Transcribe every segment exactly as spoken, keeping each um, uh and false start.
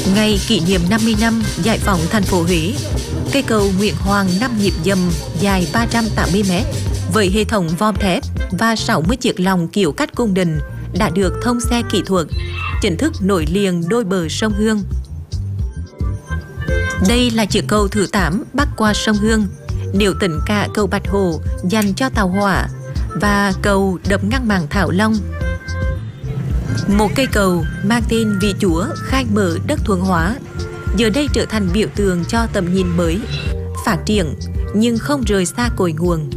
Ngày kỷ niệm năm mươi năm giải phóng thành phố Huế, cây cầu Nguyễn Hoàng năm nhịp dầm dài ba trăm tám mươi mét với hệ thống vòm thép và sáu mươi chiếc lòng kiểu cắt cung đình đã được thông xe kỹ thuật, chính thức nối liền đôi bờ sông Hương. Đây là chiếc cầu thứ tám bắc qua sông Hương, nếu tính cả cầu Bạch Hồ dành cho tàu hỏa và cầu đập ngang mảng Thảo Long. Một cây cầu mang tên vị Chúa khai mở đất Thuận Hóa, giờ đây trở thành biểu tượng cho tầm nhìn mới, phát triển nhưng không rời xa cội nguồn.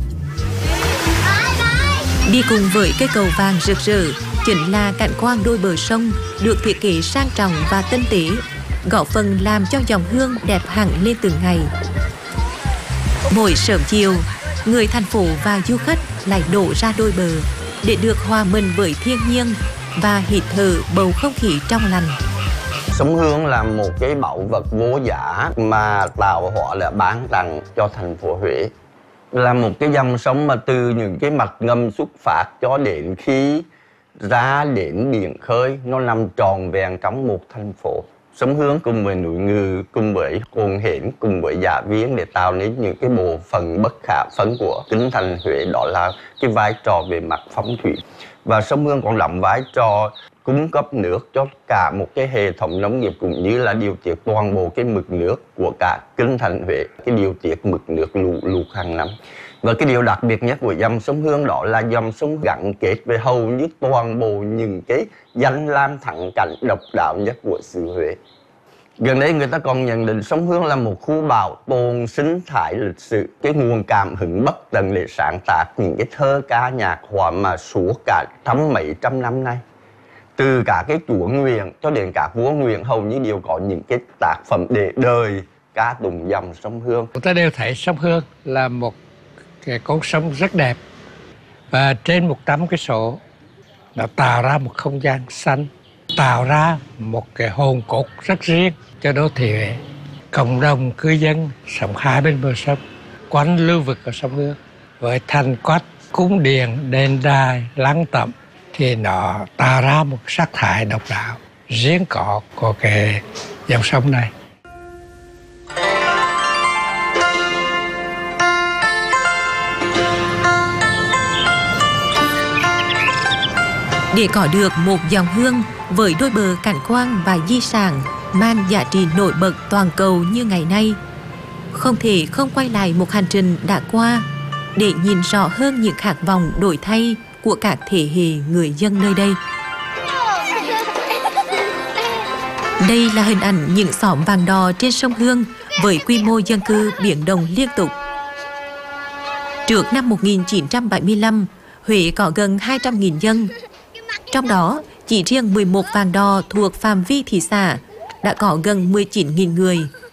Đi cùng với cây cầu vàng rực rỡ chính là cảnh quan đôi bờ sông được thiết kế sang trọng và tinh tế, góp phần làm cho dòng Hương đẹp hẳn lên từng ngày. Mỗi sớm chiều, người thành phố và du khách lại đổ ra đôi bờ để được hòa mình với thiên nhiên và hít thở bầu không khí trong lành. Sông Hương là một cái báu vật vô giá mà Tàu Hỏa đã bán tặng cho thành phố Huế. Là một cái dòng sông mà từ những cái mạch ngầm xuất phát cho đến khi ra đến biển khơi, nó nằm tròn vẹn trong một thành phố. Sông Hương cùng với núi Ngự, cùng với Cồn Hến, cùng với Dạ Viếng để tạo nên những cái bộ phận bất khả phân của kinh thành Huế, đó là cái vai trò về mặt phong thủy. Và sông Hương còn đóng vai trò cung cấp nước cho cả một cái hệ thống nông nghiệp cũng như là điều tiết toàn bộ cái mực nước của cả kinh thành Huế, cái điều tiết mực nước lũ lụt hàng năm. Và cái điều đặc biệt nhất của dòng sông Hương đó là dòng sông gắn kết với hầu như toàn bộ những cái danh lam thắng cảnh độc đáo nhất của xứ Huế. Gần đây người ta còn nhận định sông Hương là một khu bảo tồn sinh thái lịch sử, cái nguồn cảm hứng bất tận để sáng tác những cái thơ ca nhạc họa mà suốt cả trăm mấy trăm năm nay. Từ cả cái chúa Nguyễn cho đến cả vua Nguyễn hầu như đều có những cái tác phẩm để đời ca tụng dòng sông Hương. Chúng ta đều thấy sông Hương là một cái con sông rất đẹp, và trên một trăm cái số nó tạo ra một không gian xanh, tạo ra một cái hồn cốt rất riêng cho đô thị Huế. Cộng đồng cư dân sống hai bên bờ sông quanh lưu vực của sông Hương với thành quách, cung điện, đền đài, lăng tẩm thì nó tạo ra một sắc thái độc đáo riêng có của cái dòng sông này. Để có được một dòng Hương với đôi bờ cảnh quan và di sản mang giá trị nổi bật toàn cầu như ngày nay, không thể không quay lại một hành trình đã qua để nhìn rõ hơn những khát vọng đổi thay của các thế hệ người dân nơi đây. Đây là hình ảnh những xóm vàng đò trên sông Hương với quy mô dân cư biến động liên tục. Trước năm một nghìn chín trăm bảy mươi lăm, Huế có gần hai trăm nghìn dân. Trong đó, chỉ riêng mười một vàng đò thuộc phạm vi thị xã đã có gần mười chín nghìn người.